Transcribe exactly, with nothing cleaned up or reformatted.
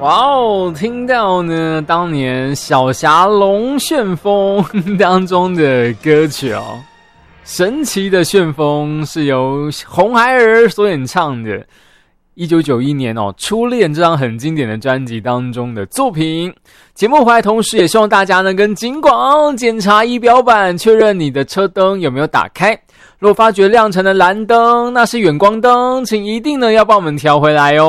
哇哦，听到呢当年小侠龙旋风当中的歌曲哦，神奇的旋风是由红孩儿所演唱的一九九一年哦，初恋这张很经典的专辑当中的作品。节目回来同时也希望大家能跟警广检查仪表板，确认你的车灯有没有打开，若发觉亮成的蓝灯那是远光灯，请一定呢要帮我们调回来哦。